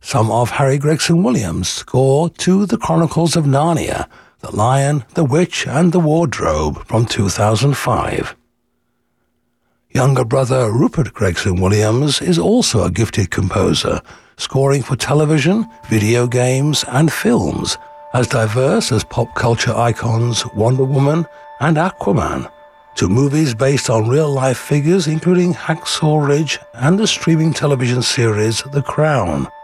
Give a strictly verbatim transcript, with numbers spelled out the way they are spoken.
some of Harry Gregson Williams' score to The Chronicles of Narnia, The Lion, the Witch and the Wardrobe from two thousand five. Younger brother Rupert Gregson Williams is also a gifted composer, scoring for television, video games and films as diverse as pop culture icons Wonder Woman and Aquaman, to movies based on real-life figures including Hacksaw Ridge and the streaming television series The Crown.